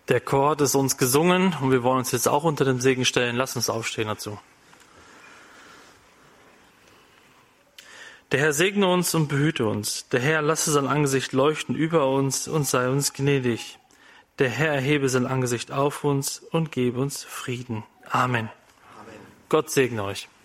Der Chor hat es uns gesungen und wir wollen uns jetzt auch unter den Segen stellen. Lass uns aufstehen dazu. Der Herr segne uns und behüte uns. Der Herr lasse sein Angesicht leuchten über uns und sei uns gnädig. Der Herr erhebe sein Angesicht auf uns und gebe uns Frieden. Amen. Gott segne euch.